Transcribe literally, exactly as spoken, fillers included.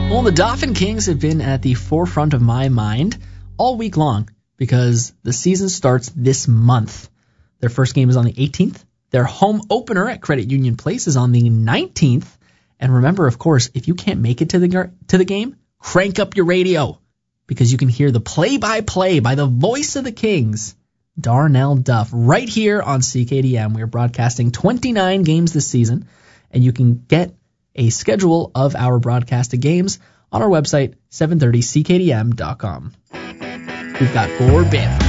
Well, the Dauphin Kings have been at the forefront of my mind all week long because the season starts this month. Their first game is on the eighteenth. Their home opener at Credit Union Place is on the nineteenth. And remember, of course, if you can't make it to the to the game, crank up your radio because you can hear the play-by-play by the voice of the Kings, Darnell Duff, right here on C K D M. We are broadcasting twenty-nine games this season, and you can get a schedule of our broadcasted games on our website, seven thirty C K D M dot com. We've got four Bama.